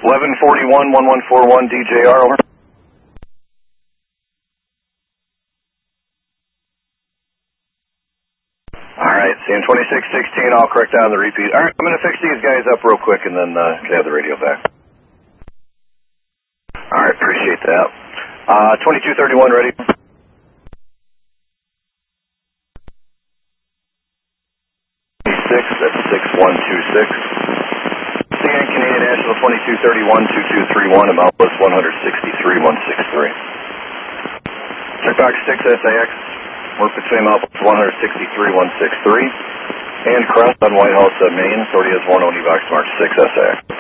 1141-1141 DJR, over. Alright, CN 2616, I'll correct down the repeat. Alright, I'm going to fix these guys up real quick and then can have the radio back. Alright, appreciate that. 2231, ready? 6, that's 6126. CN Canadian National 2231-2231, amount was 163,163. Checkbox 6 SAX, work between amount was 163,163. And cross on White House, Maine, authority has 1 Oni Box Mark 6 SAX.